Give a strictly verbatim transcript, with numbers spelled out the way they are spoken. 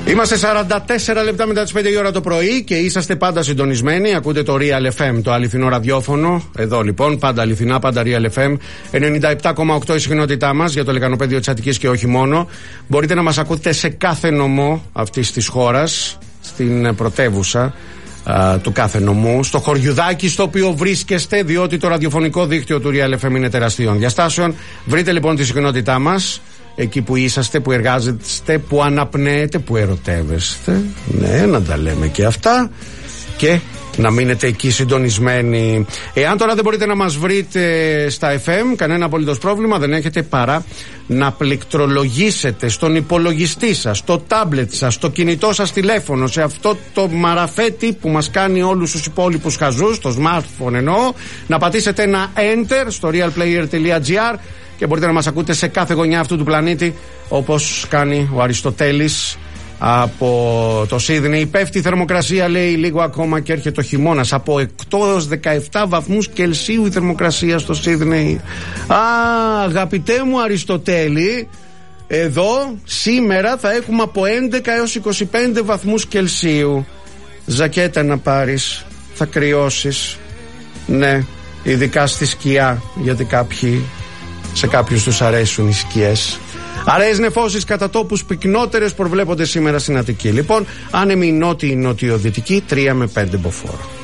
Είμαστε σαράντα τέσσερα λεπτά μετά τις πέντε η ώρα το πρωί και είσαστε πάντα συντονισμένοι. Ακούτε το Real εφ εμ, το αληθινό ραδιόφωνο. Εδώ λοιπόν, πάντα αληθινά, πάντα Real εφ εμ. ενενήντα επτά κόμμα οκτώ η συχνότητά μας για το λεκανοπέδιο της Αττικής και όχι μόνο. Μπορείτε να μας ακούτε σε κάθε νομό αυτής της χώρας, στην πρωτεύουσα α, του κάθε νομού, στο χωριουδάκι στο οποίο βρίσκεστε, διότι το ραδιοφωνικό δίκτυο του Real εφ εμ είναι τεραστίων διαστάσεων. Βρείτε λοιπόν τη συχνότητά μας. Εκεί που είσαστε, που εργάζεστε, που αναπνέετε, που ερωτεύεστε. Ναι, να τα λέμε και αυτά. Και να μείνετε εκεί συντονισμένοι. Εάν τώρα δεν μπορείτε να μας βρείτε στα εφ εμ, κανένα απολύτως πρόβλημα δεν έχετε παρά να πληκτρολογήσετε στον υπολογιστή σας, στο τάμπλετ σας, στο κινητό σας τηλέφωνο, σε αυτό το μαραφέτη που μας κάνει όλους τους υπόλοιπους χαζούς, το smartphone εννοώ, να πατήσετε ένα enter στο realplayer.gr και μπορείτε να μας ακούτε σε κάθε γωνιά αυτού του πλανήτη, όπως κάνει ο Αριστοτέλης από το Σίδνεϊ. Πέφτει η θερμοκρασία, λέει, λίγο ακόμα και έρχεται ο χειμώνας. Από οκτώ έως δεκαεπτά βαθμούς Κελσίου η θερμοκρασία στο Σίδνεϊ. Α, αγαπητέ μου Αριστοτέλη, εδώ σήμερα θα έχουμε από έντεκα έως είκοσι πέντε βαθμούς Κελσίου. Ζακέτα να πάρεις, θα κρυώσεις. Ναι, ειδικά στη σκιά, γιατί κάποιοι, σε κάποιους τους αρέσουν οι σκιές. Αραιές νεφώσεις κατά τόπους πυκνότερες προβλέπονται σήμερα στην Αττική. Λοιπόν, άνεμη νότιη νοτιοδυτική τρία με πέντε μποφόρ.